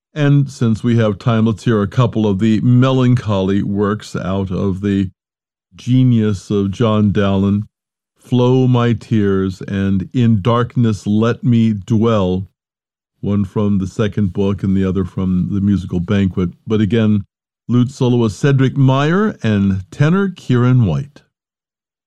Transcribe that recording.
And since we have time, let's hear a couple of the melancholy works out of the genius of John Dowland. Flow My Tears and In Darkness Let Me Dwell, one from the second book and the other from the musical Banquet. But again, lute soloist Cedric Meyer and tenor Kieran White.